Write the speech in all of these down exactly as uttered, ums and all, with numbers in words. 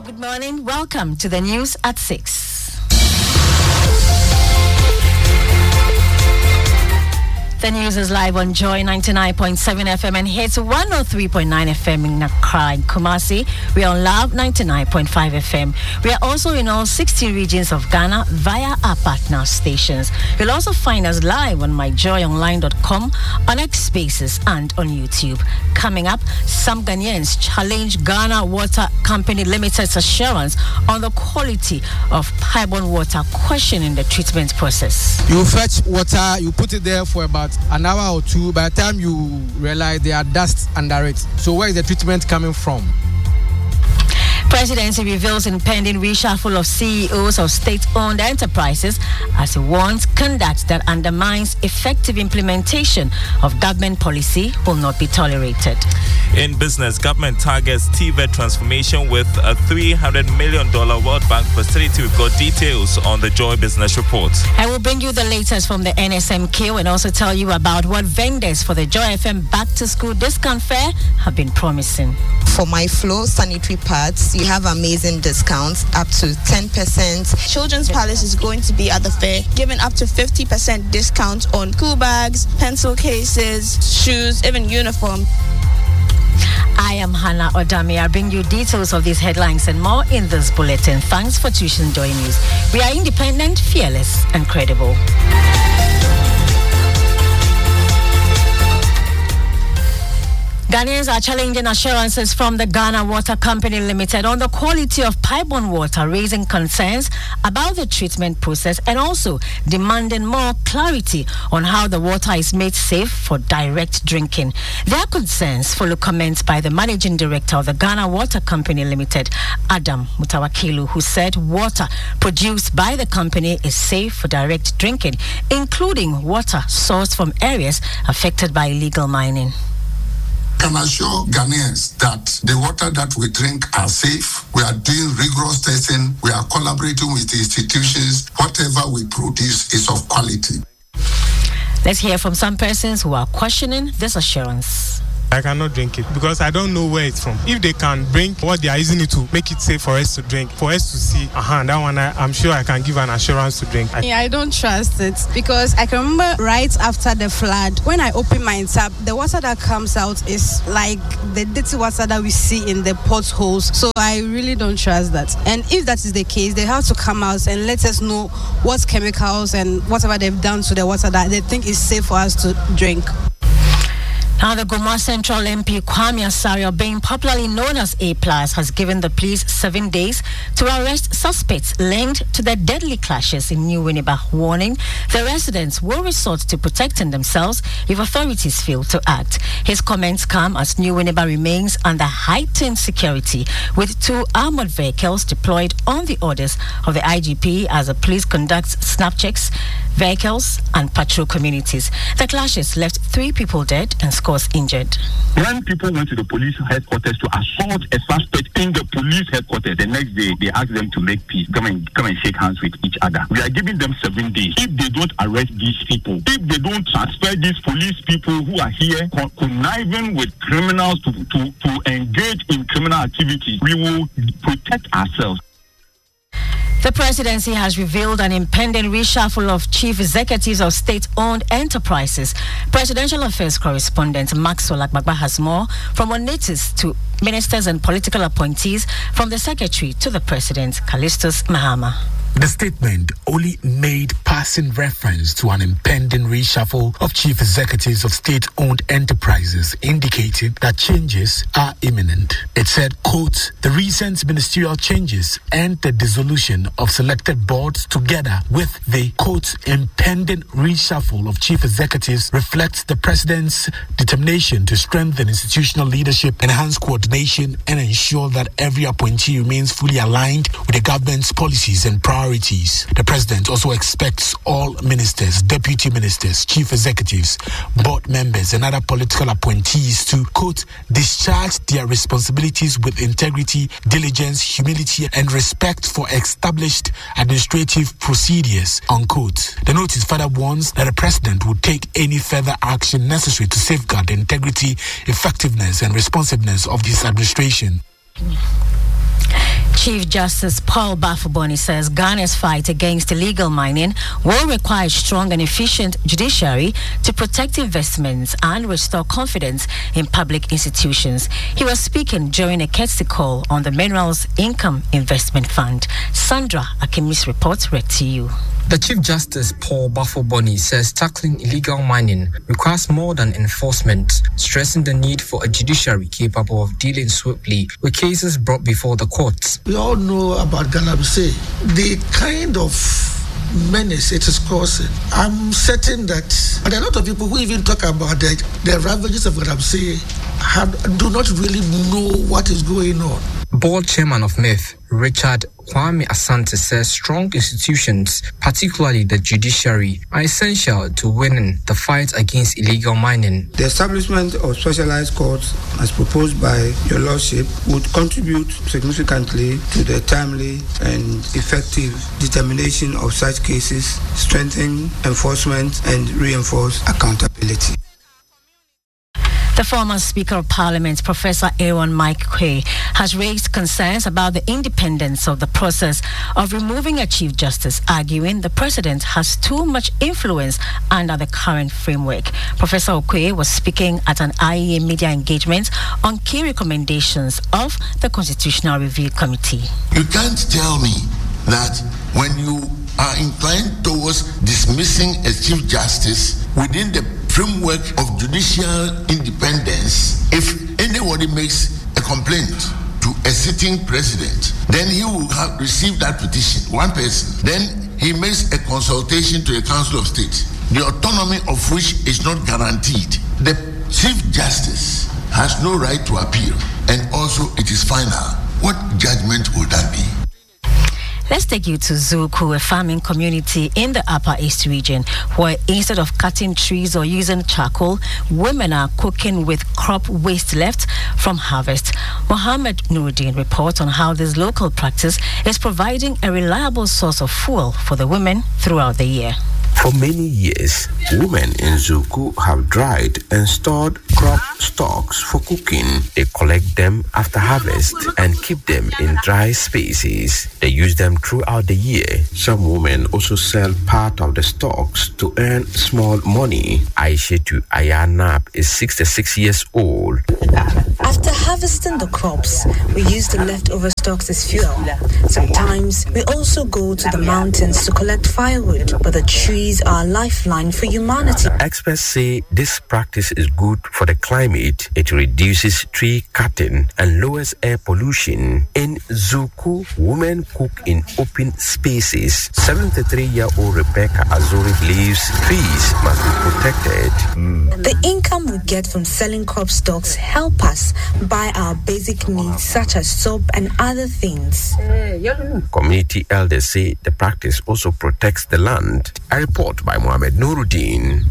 Good morning. Welcome to the news at six. The news is live on Joy ninety-nine point seven F M and hits one oh three point nine F M in Accra and Kumasi. We are on Love ninety-nine point five F M. We are also in all sixty regions of Ghana via our partner stations. You'll also find us live on my joy online dot com, on X Spaces and on YouTube. Coming up, some Ghanaians challenge Ghana Water Company Limited's assurance on the quality of pipe-borne water, questioning the treatment process. You fetch water, you put it there for about an hour or two. By the time you realize there are dust under it. So where is the treatment coming from? Presidency reveals impending reshuffle of C E Os of state-owned enterprises as it warns conduct that undermines effective implementation of government policy will not be tolerated. In business, government targets T V E T transformation with a three hundred million dollars World Bank facility. We've got details on the Joy Business Report. I will bring you the latest from the N S M Q and also tell you about what vendors for the Joy F M back-to-school discount fair have been promising. For my flow sanitary pads, you have amazing discounts up to ten percent. Children's Palace is going to be at the fair, giving up to fifty percent discount on school bags, pencil cases, shoes, even uniform. I am Hannah Odami. I bring you details of these headlines and more in this bulletin. Thanks for choosing Joy News. We are independent, fearless, and credible. Ghanaians are challenging assurances from the Ghana Water Company Limited on the quality of pipe-borne water, raising concerns about the treatment process and also demanding more clarity on how the water is made safe for direct drinking. Their concerns follow comments by the Managing Director of the Ghana Water Company Limited, Adam Mutawakilu, who said water produced by the company is safe for direct drinking, including water sourced from areas affected by illegal mining. I can assure Ghanaians that the water that we drink are safe. We are doing rigorous testing. We are collaborating with institutions. Whatever we produce is of quality. Let's hear from some persons who are questioning this assurance. I cannot drink it because I don't know where it's from. If they can bring what they are using it to make it safe for us to drink, for us to see, uh-huh, that one I, I'm sure I can give an assurance to drink. Yeah, I don't trust it because I can remember right after the flood, when I open my tap, the water that comes out is like the dirty water that we see in the potholes. So I really don't trust that. And if that is the case, they have to come out and let us know what chemicals and whatever they've done to the water that they think is safe for us to drink. Now, the Goma Central M P Kwame Asario, being popularly known as A plus, has given the police seven days to arrest suspects linked to the deadly clashes in New Winneba, warning the residents will resort to protecting themselves if authorities fail to act. His comments come as New Winneba remains under heightened security, with two armored vehicles deployed on the orders of the I G P as the police conducts snap checks, vehicles, and patrol communities. The clashes left three people dead and scores injured. When people went to the police headquarters to assault a suspect in the police headquarters, the next day they asked them to make peace, come and come and shake hands with each other. We are giving them seven days. If they don't arrest these people, if they don't transfer these police people who are here con- conniving with criminals to, to, to engage in criminal activities, we will protect ourselves. The presidency has revealed an impending reshuffle of chief executives of state-owned enterprises. Presidential Affairs correspondent Maxwell Akbagba has more, from notice to ministers and political appointees, from the secretary to the president, Callistus Mahama. The statement only made passing reference to an impending reshuffle of chief executives of state-owned enterprises, indicating that changes are imminent. It said, quote, the recent ministerial changes and the dissolution of selected boards together with the, quote, impending reshuffle of chief executives reflects the president's determination to strengthen institutional leadership, enhance coordination, and ensure that every appointee remains fully aligned with the government's policies and priorities. The president also expects all ministers, deputy ministers, chief executives, board members, and other political appointees to, quote, discharge their responsibilities with integrity, diligence, humility, and respect for established administrative procedures, unquote. The notice further warns that the president will take any further action necessary to safeguard the integrity, effectiveness, and responsiveness of this administration. Chief Justice Paul Bafuboni says Ghana's fight against illegal mining will require a strong and efficient judiciary to protect investments and restore confidence in public institutions. He was speaking during a courtesy call on the Minerals Income Investment Fund. Sandra Akimis reports read to you. The Chief Justice Paul Bafuboni says tackling illegal mining requires more than enforcement, stressing the need for a judiciary capable of dealing swiftly with cases brought before the courts. We all know about Galamsey, the kind of menace it is causing. I'm certain that and a lot of people who even talk about the, the ravages of Galamsey do not really know what is going on. Board Chairman of M I F, Richard Kwame Asante, says strong institutions, particularly the judiciary, are essential to winning the fight against illegal mining. The establishment of specialized courts, as proposed by your Lordship, would contribute significantly to the timely and effective determination of such cases, strengthen enforcement and reinforce accountability. The former Speaker of Parliament, Professor Aaron Mike Quay, has raised concerns about the independence of the process of removing a Chief Justice, arguing the President has too much influence under the current framework. Professor Okoye was speaking at an I E A media engagement on key recommendations of the Constitutional Review Committee. You can't tell me that when you are inclined towards dismissing a Chief Justice within the framework of judicial independence, if anybody makes a complaint to a sitting president, then he will have received that petition, one person. Then he makes a consultation to the Council of State, the autonomy of which is not guaranteed. The Chief Justice has no right to appeal, and also it is final. What judgment would that be? Let's take you to Zuku, a farming community in the Upper East region, where instead of cutting trees or using charcoal, women are cooking with crop waste left from harvest. Mohammed Nuruddin reports on how this local practice is providing a reliable source of fuel for the women throughout the year. For many years, women in Zuku have dried and stored crop stalks for cooking. They collect them after harvest and keep them in dry spaces. They use them throughout the year. Some women also sell part of the stalks to earn small money. Aishetu Ayanab is sixty-six years old. After harvesting the crops, we use the leftover stalks as fuel. Sometimes we also go to the mountains to collect firewood, but the trees are a lifeline for humanity. Experts say this practice is good for the climate. It reduces tree cutting and lowers air pollution. In Zuku, women cook in open spaces. seventy-three-year-old Rebecca Azuri believes trees must be protected. Mm. The income we get from selling crop stalks help us buy our basic needs such as soap and other things. Community elders say the practice also protects the land. A report by Mohammed Nuruddin.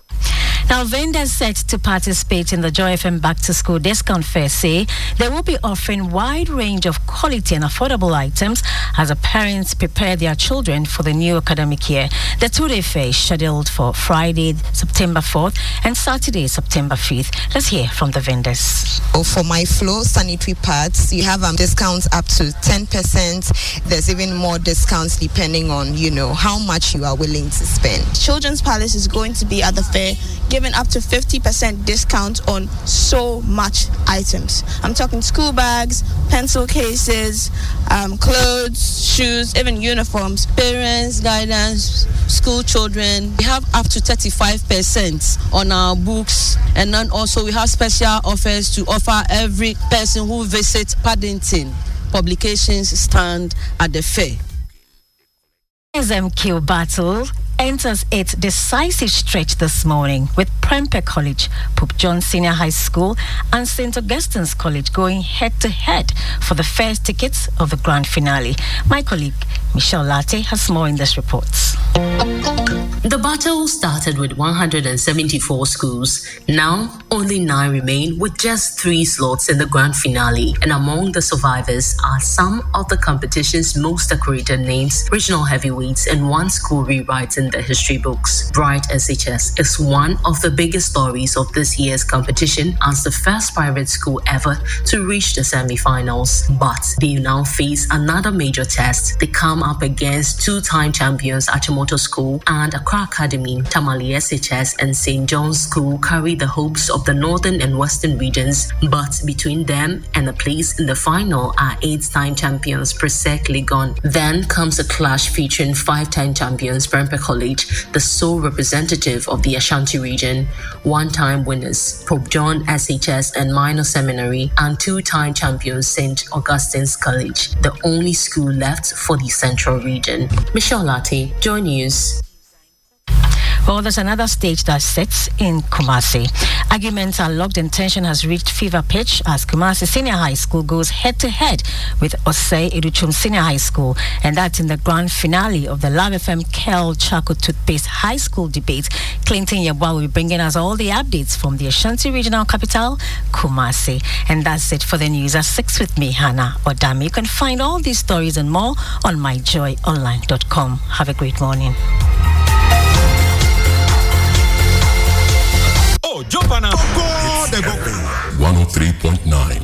Now, vendors set to participate in the Joy F M Back to School Discount Fair say they will be offering wide range of quality and affordable items as the parents prepare their children for the new academic year. The two-day fair is scheduled for Friday, September fourth and Saturday, September fifth. Let's hear from the vendors. Oh, for my flow sanitary pads, you have um, discounts up to ten percent. There's even more discounts depending on, you know, how much you are willing to spend. Children's Palace is going to be at the fair, giving up to fifty percent discount on so much items. I'm talking school bags, pencil cases, um, clothes, shoes, even uniforms. Parents, guidance, school children. We have up to thirty-five percent on our books, and then also we have special offers to offer every person who visits Paddington Publications stand at the fair. S M Q battle enters its decisive stretch this morning with Prempeh College, Pope John Senior High School and Saint Augustine's College going head-to-head for the first tickets of the grand finale. My colleague Michelle Latte has more in this report. The battle started with one hundred seventy-four schools. Now, only nine remain with just three slots in the grand finale. And among the survivors are some of the competition's most decorated names, regional heavyweights, and one school rewriting the history books. Bright S H S is one of the biggest stories of this year's competition as the first private school ever to reach the semi-finals. But they now face another major test. They come up against two-time champions Achimota School and Accra Academy. Tamale S H S and Saint John's School carry the hopes of the northern and western regions, but between them and a place in the final are eight-time champions Presec Legon. Then comes a clash featuring five-time champions Prempeh College, the sole representative of the Ashanti region, one-time winners Pope John S H S and Minor Seminary, and two-time champions Saint Augustine's College, the only school left for the central region. Michelle Latte, Joy News. Well, there's another stage that sits in Kumasi. Arguments are locked and tension has reached fever pitch as Kumasi Senior High School goes head-to-head with Osei Educhum Senior High School, and that's in the grand finale of the Love F M Kel Chaco Toothpaste High School debate. Clinton Yabwa will be bringing us all the updates from the Ashanti Regional Capital, Kumasi. And that's it for the news at six with me, Hannah Odami. You can find all these stories and more on my joy online dot com. Have a great morning. one oh three point nine